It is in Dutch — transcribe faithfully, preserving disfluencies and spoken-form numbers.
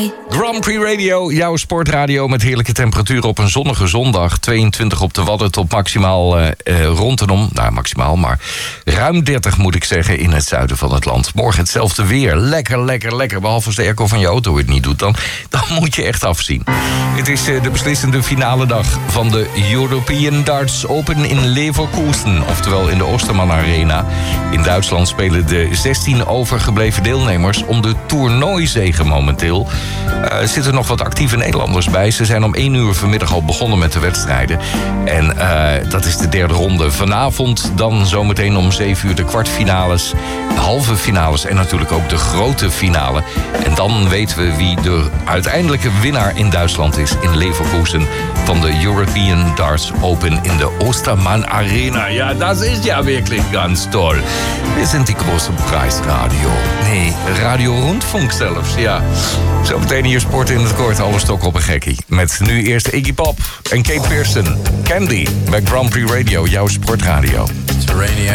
Grand Prix Radio, jouw sportradio met heerlijke temperaturen op een zonnige zondag. tweeëntwintig op de Wadden tot maximaal uh, uh, rond en om. Nou, maximaal, maar ruim dertig moet ik zeggen in het zuiden van het land. Morgen hetzelfde weer. Lekker, lekker, lekker. Behalve als de airco van je auto het niet doet, dan, dan moet je echt afzien. Het is uh, de beslissende finale dag van de European Darts Open in Leverkusen. Oftewel in de Osterman Arena. In Duitsland spelen de zestien overgebleven deelnemers om de toernooizege momenteel. Uh, er zitten nog wat actieve Nederlanders bij. Ze zijn om één uur vanmiddag al begonnen met de wedstrijden. En uh, dat is de derde ronde. Vanavond dan zometeen om zeven uur de kwartfinales, de halve finales en natuurlijk ook de grote finale. En dan weten we wie de uiteindelijke winnaar in Duitsland is in Leverkusen van de European Darts Open in de Osterman Arena. Ja, dat is ja wirklich ganz toll. Wir sind die große Preisradio. Nee, Radio Rundfunk zelfs, ja. Zometeen hier sport in het kort, alle stokken op een gekkie. Met nu eerst Iggy Pop en Kate Pearson. Candy bij Grand Prix Radio, jouw sportradio.